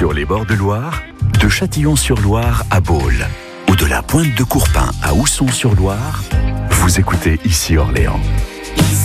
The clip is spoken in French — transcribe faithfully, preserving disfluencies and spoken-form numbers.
Sur les bords de Loire, de Châtillon-sur-Loire à Baule, ou de la pointe de Courpin à Ousson-sur-Loire, vous écoutez Ici Orléans.